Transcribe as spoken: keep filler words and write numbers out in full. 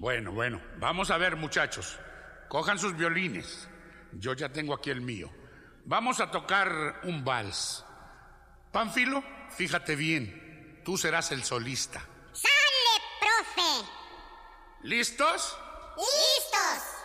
Bueno, bueno, vamos a ver, muchachos. Cojan sus violines. Yo ya tengo aquí el mío. Vamos a tocar un vals. Pánfilo, fíjate bien. Tú serás el solista. ¡Sale, profe! ¿Listos? ¡Listo!